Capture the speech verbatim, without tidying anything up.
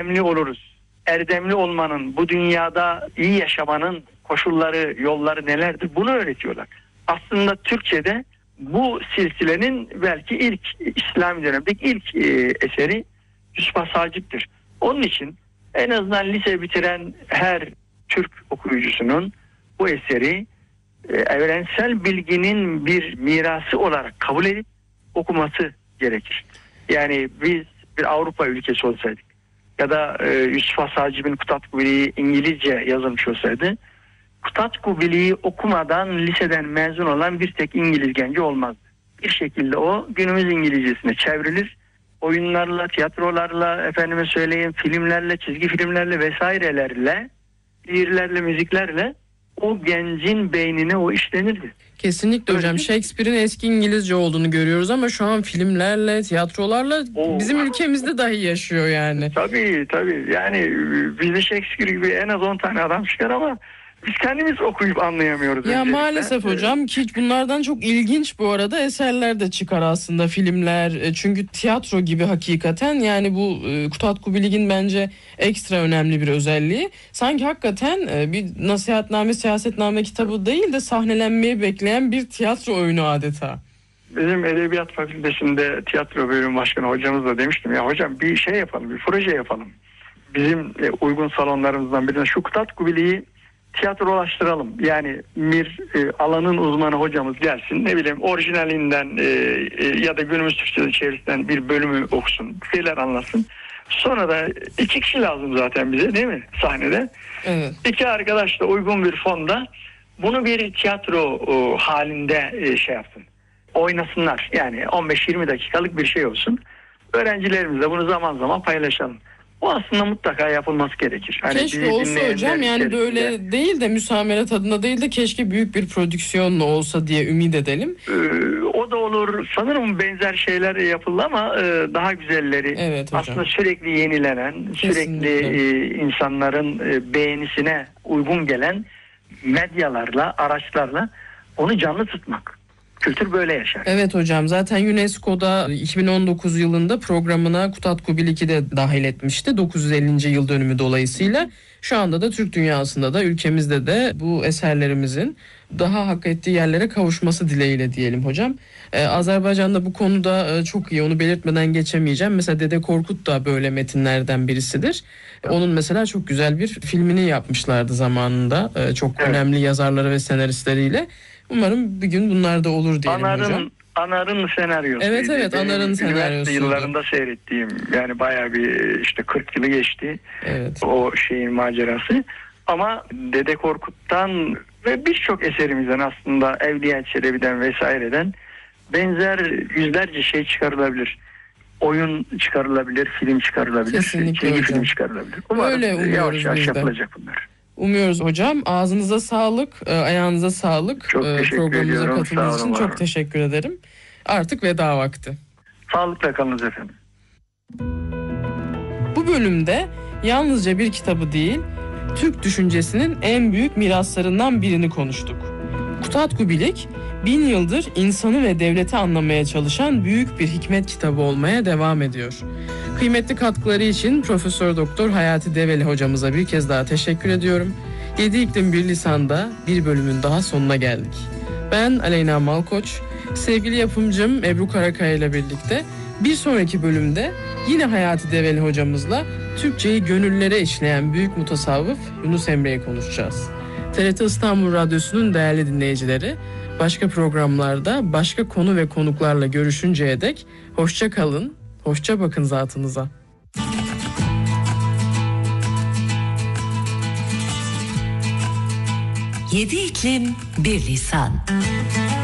erdemli oluruz. Erdemli olmanın, bu dünyada iyi yaşamanın koşulları, yolları nelerdir? Bunu öğretiyorlar. Aslında Türkçe'de bu silsilenin belki ilk İslami dönemdeki ilk e, eseri Yusuf Asacık'tır. Onun için en azından lise bitiren her Türk okuyucusunun bu eseri e, evrensel bilginin bir mirası olarak kabul edip okuması gerekir. Yani biz bir Avrupa ülkesi olsaydık ya da e, Yusuf Asacık'ın Kutatkubili'yi İngilizce yazılmış olsaydı, Kutatkubili'yi okumadan liseden mezun olan bir tek İngiliz genci olmazdı. Bir şekilde o günümüz İngilizcesine çevrilir. Oyunlarla, tiyatrolarla, efendime söyleyeyim filmlerle, çizgi filmlerle vesairelerle, şiirlerle, müziklerle o gencin beynine o işlenirdi. Kesinlikle hocam. Öyle. Shakespeare'in eski İngilizce olduğunu görüyoruz ama şu an filmlerle, tiyatrolarla Oo. bizim ülkemizde dahi yaşıyor yani. Tabii tabii. Yani bizde Shakespeare gibi en az on tane adam çıkar ama biz kendimiz okuyup anlayamıyoruz. Ya öncelikle. maalesef hocam ki bunlardan çok ilginç bu arada eserler de çıkar aslında, filmler. Çünkü tiyatro gibi hakikaten, yani bu Kutatkubilik'in bence ekstra önemli bir özelliği. Sanki hakikaten bir nasihatname, siyasetname kitabı değil de sahnelenmeyi bekleyen bir tiyatro oyunu adeta. Bizim Edebiyat Fakültesi'nde tiyatro bölüm başkanı hocamızla demiştim ya hocam bir şey yapalım, bir proje yapalım. Bizim uygun salonlarımızdan birine şu Kutatkubilik'i tiyatrolaştıralım. Yani bir e, alanın uzmanı hocamız gelsin, ne bileyim orijinalinden e, e, ya da günümüz Türkçe çevirisinden bir bölümü okusun, şeyler anlasın. Sonra da iki kişi lazım zaten bize, değil mi, sahnede? Evet. İki arkadaş da uygun bir fonda bunu bir tiyatro e, halinde e, şey yapsın. Oynasınlar. Yani on beş yirmi dakikalık bir şey olsun. Öğrencilerimizle bunu zaman zaman paylaşalım. O aslında mutlaka yapılması gerekir. Hani keşke olsa hocam, yani böyle değil de müsamere tadında değil de keşke büyük bir prodüksiyonla olsa diye ümit edelim. Ee, o da olur. Sanırım benzer şeyler yapıldı ama e, daha güzelleri. Evet hocam. Aslında sürekli yenilenen, Kesinlikle. sürekli e, insanların e, beğenisine uygun gelen medyalarla, araçlarla onu canlı tutmak. Kültür böyle yaşar. Evet hocam, zaten UNESCO'da iki bin on dokuz yılında programına Kutatkubilik'i de dahil etmişti. dokuz yüz ellinci yıl dönümü dolayısıyla. Şu anda da Türk dünyasında da ülkemizde de bu eserlerimizin daha hak ettiği yerlere kavuşması dileğiyle diyelim hocam. Ee, Azerbaycan'da bu konuda e, çok iyi, onu belirtmeden geçemeyeceğim. Mesela Dede Korkut da böyle metinlerden birisidir. Onun mesela çok güzel bir filmini yapmışlardı zamanında. Ee, çok evet. önemli yazarları ve senaristleriyle. Umarım bir gün bunlar da olur diyelim Anar'ın, hocam. Anar'ın senaryosu. Evet evet Anar'ın senaryosu. Yıllarında seyrettiğim, yani bayağı bir işte kırk yılı geçti. Evet. O şeyin macerası. Ama Dede Korkut'tan ve birçok eserimizden, aslında Evliya Çelebi'den vesaireden benzer yüzlerce şey çıkarılabilir. Oyun çıkarılabilir, film çıkarılabilir, çizgi film çıkarılabilir. Umarım öyle umuyoruz yavaş yavaş biz de. yapılacak bunlar. Umuyoruz hocam. Ağzınıza sağlık, ayağınıza sağlık. Çok teşekkür Programımıza ediyorum. katıldığınız için olun, çok teşekkür ederim. Artık veda vakti. Sağlıkla kalınız efendim. Bu bölümde yalnızca bir kitabı değil, Türk düşüncesinin en büyük miraslarından birini konuştuk. Kutatkubilik, bin yıldır insanı ve devleti anlamaya çalışan büyük bir hikmet kitabı olmaya devam ediyor. Kıymetli katkıları için Profesör Doktor Hayati Develi hocamıza bir kez daha teşekkür ediyorum. Yedi İklim Bir Lisan'da bir bölümün daha sonuna geldik. Ben Aleyna Malkoç, sevgili yapımcım Ebru Karakaya ile birlikte bir sonraki bölümde yine Hayati Develi hocamızla Türkçeyi gönüllere işleyen büyük mutasavvıf Yunus Emre'yi konuşacağız. T R T İstanbul Radyosu'nun değerli dinleyicileri, başka programlarda başka konu ve konuklarla görüşünceye dek hoşça kalın, hoşça bakın zatınıza. Yedi iklim bir lisan.